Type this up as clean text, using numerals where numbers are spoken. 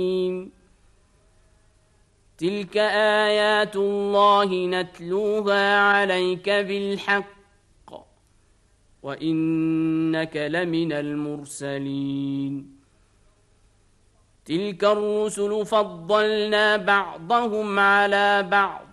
تلك آيات الله نتلوها عليك بالحق وإنك لمن المرسلين تلك الرسل فضلنا بعضهم على بعض